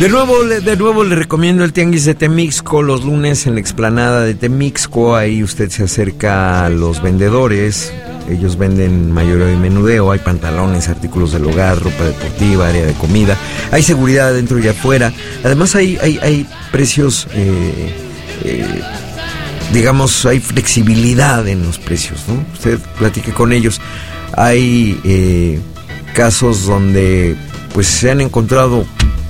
De nuevo le recomiendo el Tianguis de Temixco los lunes en la explanada de Temixco. Ahí usted se acerca a los vendedores. Ellos venden mayoreo y menudeo. Hay pantalones, artículos del hogar, ropa deportiva, área de comida. Hay seguridad adentro y afuera. Además hay precios, digamos, hay flexibilidad en los precios, ¿no? Usted platique con ellos. Hay casos donde pues se han encontrado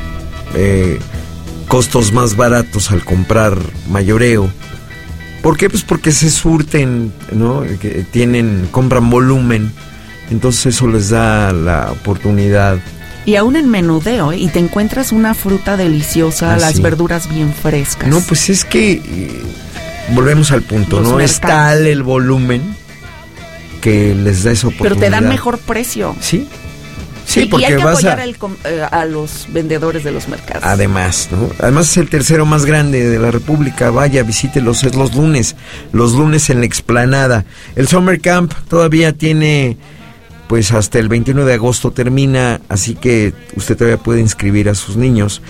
costos más baratos al comprar mayoreo. ¿Por qué? Pues porque se surten, ¿no? Compran volumen, entonces eso les da la oportunidad. Y aún en menudeo, y te encuentras una fruta deliciosa, las sí. Verduras bien frescas. No, pues es que volvemos al punto, Los ¿no? mercados. Es tal el volumen que les da esa oportunidad. Pero te dan mejor precio. Sí. Sí, y porque hay que vas apoyar a los vendedores de los mercados. Además, ¿no? Además es el tercero más grande de la República. Vaya, visítelos, es los lunes en la explanada. El Summer Camp todavía tiene, pues hasta el 21 de agosto termina, así que usted todavía puede inscribir a sus niños.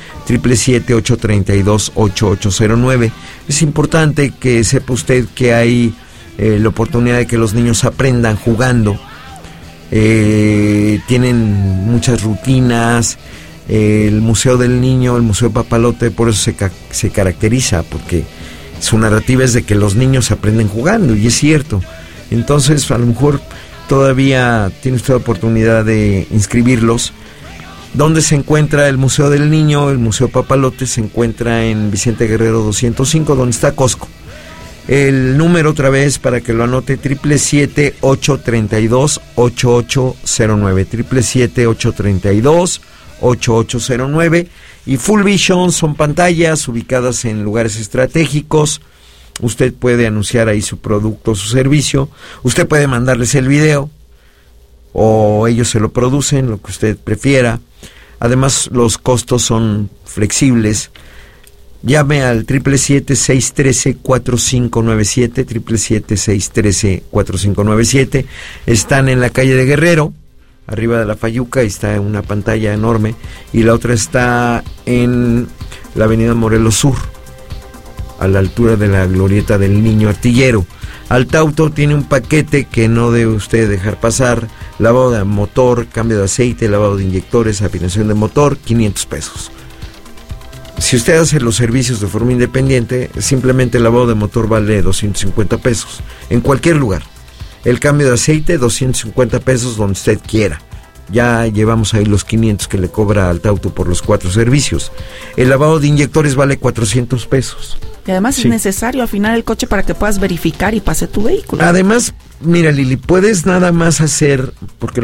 777-832-8809. Es importante que sepa usted que hay la oportunidad de que los niños aprendan jugando. Tienen muchas rutinas. El Museo del Niño, el Museo Papalote, por eso se caracteriza, porque su narrativa es de que los niños aprenden jugando, y es cierto. Entonces, a lo mejor todavía tiene usted la oportunidad de inscribirlos. ¿Dónde se encuentra el Museo del Niño? El Museo Papalote se encuentra en Vicente Guerrero 205, donde está Costco. El número otra vez para que lo anote, 777-832-8809, 777-832-8809. Y Full Vision son pantallas ubicadas en lugares estratégicos. Usted puede anunciar ahí su producto o su servicio. Usted puede mandarles el video o ellos se lo producen, lo que usted prefiera. Además, los costos son flexibles. Llame al 777-613-4597, 777-613-4597. Están en la calle de Guerrero, arriba de la Fayuca, y está en una pantalla enorme. Y la otra está en la avenida Morelos Sur, a la altura de la glorieta del Niño Artillero. Altauto tiene un paquete que no debe usted dejar pasar: lavado de motor, cambio de aceite, lavado de inyectores, afinación de motor, 500 pesos. Si usted hace los servicios de forma independiente, simplemente el lavado de motor vale 250 pesos, en cualquier lugar. El cambio de aceite, 250 pesos donde usted quiera. Ya llevamos ahí los 500 que le cobra Altauto por los 4 servicios. El lavado de inyectores vale 400 pesos. Y además Sí. es necesario afinar el coche para que puedas verificar y pase tu vehículo. Además, mira, Lili, puedes nada más hacer, porque